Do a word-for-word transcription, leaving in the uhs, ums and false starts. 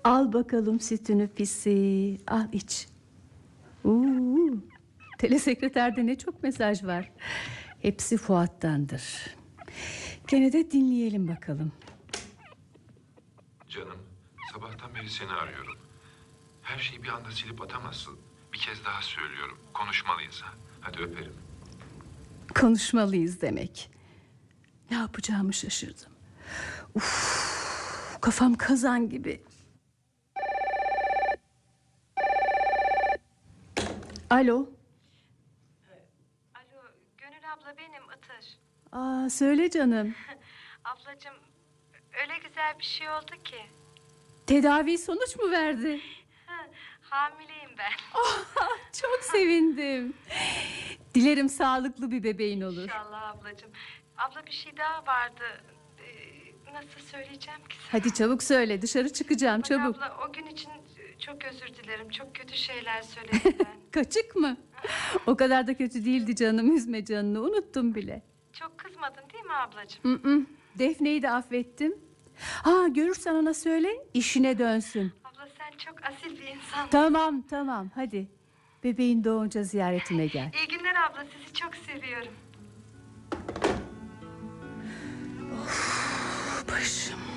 Al bakalım sütünü pisi. Al iç. Uuu, telesekreterde ne çok mesaj var. Hepsi Fuat'tandır. Gene de dinleyelim bakalım. Canım, sabahtan beri seni arıyorum. Her şeyi bir anda silip atamazsın. Bir kez daha söylüyorum. Konuşmalıyız ha. Hadi öperim. Konuşmalıyız demek. Ne yapacağımı şaşırdım. Uf, kafam kazan gibi. Alo. Alo, Gönül abla benim Itır. Aa, söyle canım. Ablacığım öyle güzel bir şey oldu ki. Tedavi sonuç mu verdi? Hamileyim ben. Oh, çok sevindim. Dilerim sağlıklı bir bebeğin olur. İnşallah ablacığım. Abla bir şey daha vardı. Ee, nasıl söyleyeceğim ki sana? Hadi çabuk söyle, dışarı çıkacağım. Bak Çabuk. abla o gün için çok özür dilerim. Çok kötü şeyler söyledim ben. Kaçık mı? O kadar da kötü değildi canım. Üzme canını, unuttum bile. Çok kızmadın değil mi ablacığım? Mm-mm. Defne'yi de affettim. Ha, görürsen ona söyle, işine dönsün. Abla sen çok asil bir insansın. Tamam tamam, hadi. Bebeğin doğunca ziyaretime gel. İyi günler abla, sizi çok seviyorum. Of, başım.